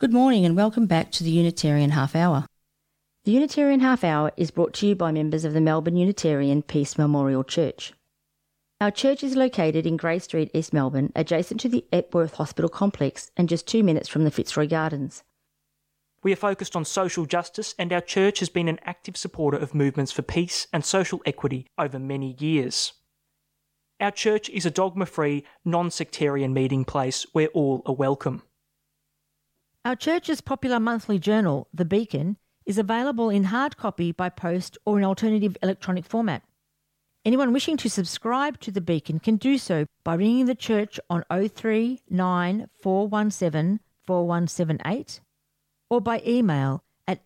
Good morning and welcome back to the Unitarian Half Hour. The Unitarian Half Hour is brought to you by members of the Melbourne Unitarian Peace Memorial Church. Our church is located in Grey Street, East Melbourne, adjacent to the Epworth Hospital Complex and just 2 minutes from the Fitzroy Gardens. We are focused on social justice, and our church has been an active supporter of movements for peace and social equity over many years. Our church is a dogma-free, non-sectarian meeting place where all are welcome. Our church's popular monthly journal, The Beacon, is available in hard copy by post or in alternative electronic format. Anyone wishing to subscribe to The Beacon can do so by ringing the church on 039417 4178 or by email at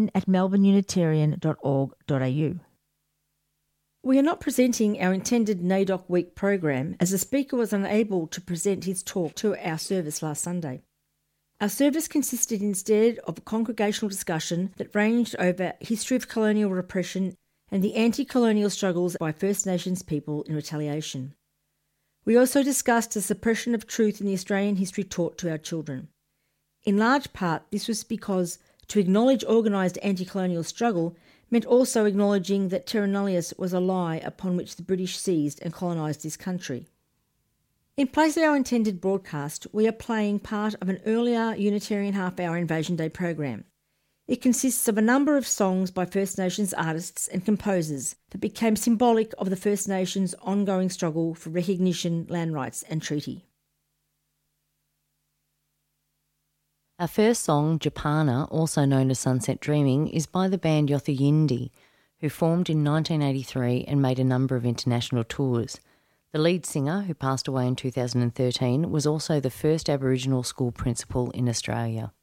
admin@melbourneunitarian.org.au. We are not presenting our intended NAIDOC Week program as the speaker was unable to present his talk to our service last Sunday. Our service consisted instead of a congregational discussion that ranged over history of colonial repression and the anti-colonial struggles by First Nations people in retaliation. We also discussed the suppression of truth in the Australian history taught to our children. In large part, this was because to acknowledge organised anti-colonial struggle meant also acknowledging that terra nullius was a lie upon which the British seized and colonised this country. In place of our intended broadcast, we are playing part of an earlier Unitarian Half Hour Invasion Day program. It consists of a number of songs by First Nations artists and composers that became symbolic of the First Nations' ongoing struggle for recognition, land rights and treaty. Our first song, Japana, also known as Sunset Dreaming, is by the band Yothu Yindi, who formed in 1983 and made a number of international tours. The lead singer, who passed away in 2013, was also the first Aboriginal school principal in Australia.